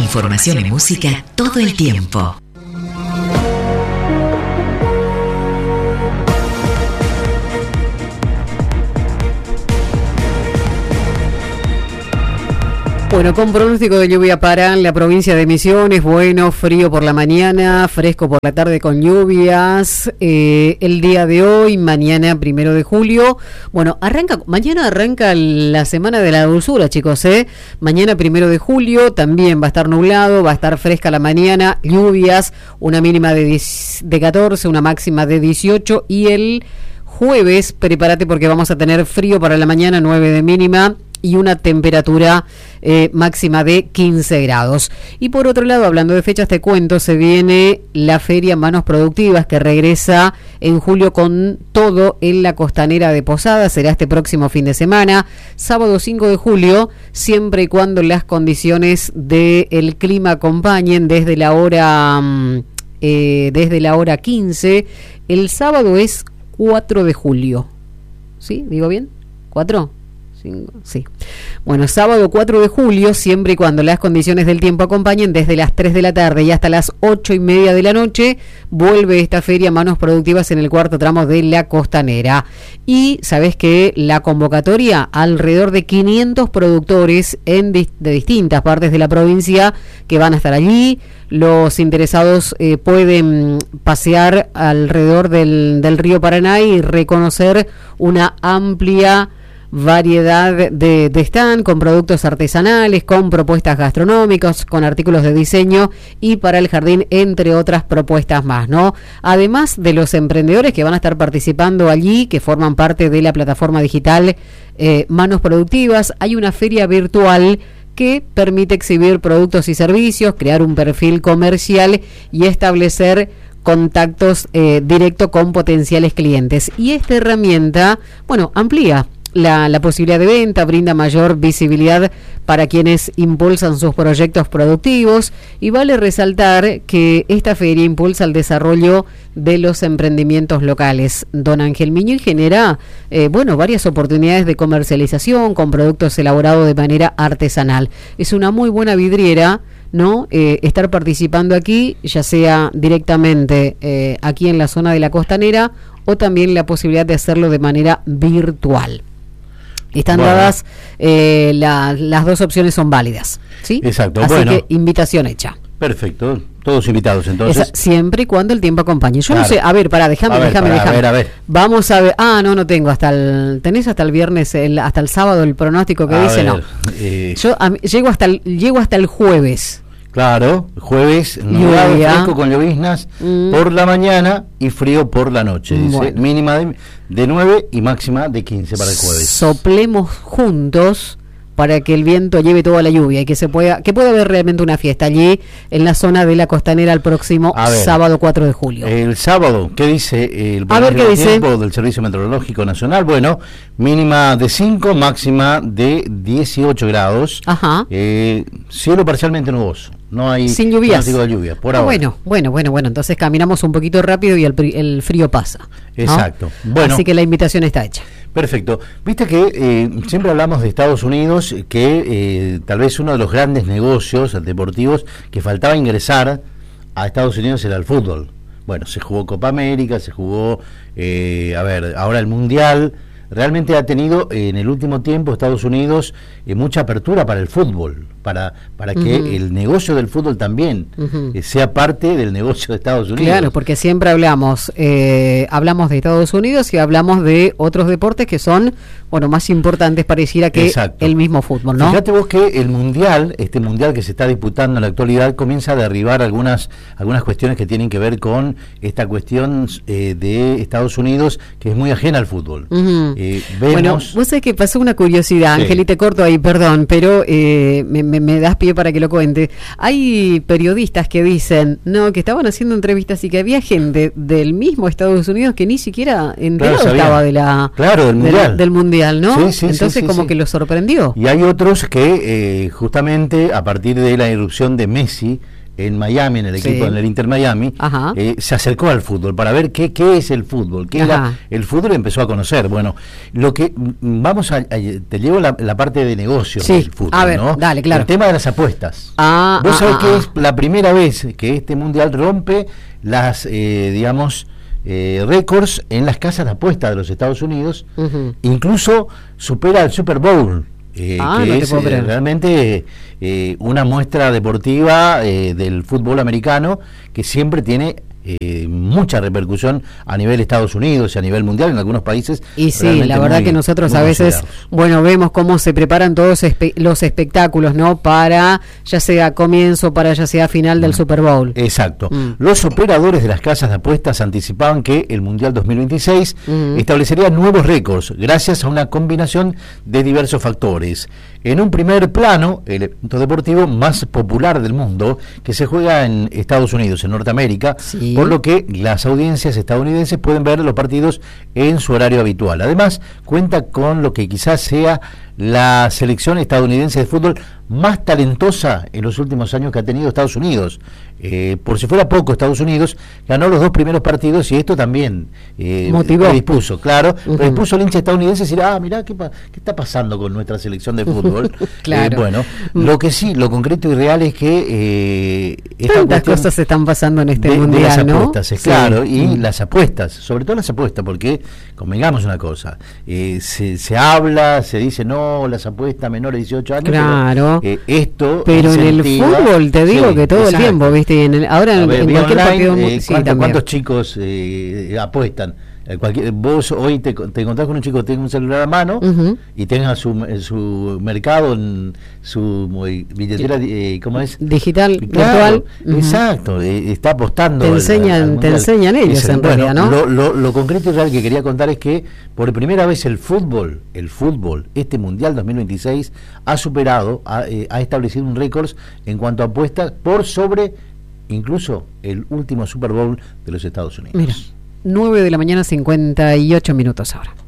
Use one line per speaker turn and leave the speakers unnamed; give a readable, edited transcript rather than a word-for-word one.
Información y música todo el tiempo.
Bueno, con pronóstico de lluvia para la provincia de Misiones, bueno, frío por la mañana, fresco por la tarde con lluvias, el día de hoy, mañana 1 de julio, bueno, mañana arranca la semana de la dulzura, chicos, mañana 1 de julio, también va a estar nublado, va a estar fresca la mañana, lluvias, una mínima de 14, una máxima de 18, y el jueves, prepárate porque vamos a tener frío para la mañana, 9 de mínima, y una temperatura máxima de 15 grados. Y por otro lado, hablando de fechas, te cuento, se viene la Feria Manos Productivas que regresa en julio con todo en la Costanera de Posadas. Será este próximo fin de semana, sábado 5 de julio, siempre y cuando las condiciones del clima acompañen desde la hora 15. El sábado es 4 de julio. ¿Sí? ¿Digo bien? ¿4? Sí. Bueno, sábado 4 de julio, siempre y cuando las condiciones del tiempo acompañen, desde las 3 de la tarde y hasta las 8:30 de la noche, vuelve esta feria Manos Productivas en el cuarto tramo de la Costanera. Y sabes que la convocatoria, alrededor de 500 productores de distintas partes de la provincia que van a estar allí. Los interesados pueden pasear alrededor del río Paraná y reconocer una amplia variedad de stand con productos artesanales, con propuestas gastronómicas, con artículos de diseño y para el jardín, entre otras propuestas más, ¿no? Además de los emprendedores que van a estar participando allí, que forman parte de la plataforma digital Manos Productivas, hay una feria virtual que permite exhibir productos y servicios, crear un perfil comercial y establecer contactos directos con potenciales clientes. Y esta herramienta, bueno, amplía la posibilidad de venta, brinda mayor visibilidad para quienes impulsan sus proyectos productivos, y vale resaltar que esta feria impulsa el desarrollo de los emprendimientos locales. Don Ángel Miño, y genera varias oportunidades de comercialización con productos elaborados de manera artesanal. Es una muy buena vidriera, ¿no? Estar participando aquí, ya sea directamente aquí en la zona de la Costanera, o también la posibilidad de hacerlo de manera virtual. Están dadas, las dos opciones son válidas, ¿sí?
Exacto.
Así que invitación hecha.
Perfecto, todos invitados entonces.
Siempre y cuando el tiempo acompañe. Yo no sé, a ver, déjame.
A ver.
Vamos a ver. No tengo tenés hasta el viernes, hasta el sábado el pronóstico que dice, no. Yo llego hasta el jueves.
Claro, jueves, nublado, fresco con lloviznas por la mañana y frío por la noche, dice. Bueno. Mínima de 9 y máxima de 15 para el jueves.
Soplemos juntos para que el viento lleve toda la lluvia y que pueda haber realmente una fiesta allí en la zona de la Costanera el próximo sábado 4 de julio. El sábado, ¿qué dice el tiempo del Servicio Meteorológico Nacional? Bueno, mínima de 5, máxima de 18 grados. Ajá. Cielo parcialmente nuboso. No hay sin lluvias.
De lluvia por ahora.
Bueno, entonces caminamos un poquito rápido y el frío pasa, ¿no?
Exacto. Bueno,
así que la invitación está hecha.
Perfecto. Viste que siempre hablamos de Estados Unidos, que tal vez uno de los grandes negocios deportivos que faltaba ingresar a Estados Unidos era el fútbol. Bueno, se jugó Copa América, se jugó, ahora el Mundial. Realmente ha tenido en el último tiempo Estados Unidos mucha apertura para el fútbol, para que el negocio del fútbol también sea parte del negocio de Estados Unidos. Claro, porque siempre hablamos de Estados Unidos y hablamos de otros deportes que son más importantes pareciera que el mismo fútbol, ¿no? Fíjate vos que el mundial, este mundial que se está disputando en la actualidad, comienza a derribar algunas cuestiones que tienen que ver con esta cuestión de Estados Unidos, que es muy ajena al fútbol. Vos sabés que pasó una curiosidad, Ángel, y te corto ahí, perdón, pero me das pie para que lo cuente. Hay periodistas que dicen que estaban haciendo entrevistas y que había gente del mismo Estados Unidos que ni siquiera enterado estaba del mundial, ¿no? Sí, entonces como que lo sorprendió. Y hay otros que justamente a partir de la irrupción de Messi en Miami, en el equipo, en el Inter Miami, se acercó al fútbol para ver qué es el fútbol, qué era el fútbol, y empezó a conocer. Bueno, lo que te llevo la parte de negocios del fútbol,
a ver,
¿no?
Dale, claro.
El tema de las apuestas. Vos sabés que es la primera vez que este mundial rompe las, récords en las casas de apuestas de los Estados Unidos, incluso supera el Super Bowl. Que no es realmente una muestra deportiva del fútbol americano que siempre tiene mucha repercusión a nivel Estados Unidos y a nivel mundial en algunos países. Y sí,
la verdad que nosotros a veces, vemos cómo se preparan todos los espectáculos, ¿no? Para ya sea comienzo, para ya sea final del Super Bowl.
Exacto. Los operadores de las casas de apuestas anticipaban que el Mundial 2026 establecería nuevos récords gracias a una combinación de diversos factores. En un primer plano, el evento deportivo más popular del mundo, que se juega en Estados Unidos, en Norteamérica, por lo que las audiencias estadounidenses pueden ver los partidos en su horario habitual. Además, cuenta con lo que quizás sea la selección estadounidense de fútbol más talentosa en los últimos años que ha tenido Estados Unidos. Por si fuera poco, Estados Unidos ganó los 2 primeros partidos y esto también
motivó,
predispuso al hincha estadounidense a decir, mirá, ¿qué está pasando con nuestra selección de fútbol? Lo que sí, lo concreto y real es que
tantas cosas están pasando en este mundial,
de las apuestas, claro, y las apuestas, sobre todo las apuestas, porque convengamos una cosa, se habla, se dice no, las apuestas menores de 18 años,
claro,
pero
en el fútbol te digo que todo el tiempo, ¿viste? Ahora en cualquier partido,
¿cuántos chicos apuestan? Vos hoy te encontrás con un chico que tiene un celular a mano y tenga su mercado en su billetera, ¿cómo es?
Digital, virtual.
Exacto, está apostando.
Te enseñan ellos en realidad, ¿no?
Lo concreto y real que quería contar es que por primera vez el fútbol, este Mundial 2026 ha superado, ha establecido un récord en cuanto a apuestas por sobre incluso el último Super Bowl de los Estados Unidos.
Mira. 9 de la mañana, 58 minutos ahora.